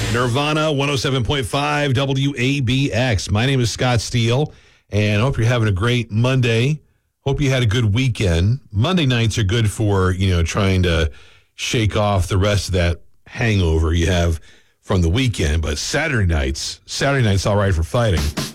Nirvana 107.5 WABX. My name is Scott Steele, and I hope you're having a great Monday. Hope you had a good weekend. Monday nights are good for, trying to shake off the rest of that hangover you have from the weekend. But Saturday night's all right for fighting.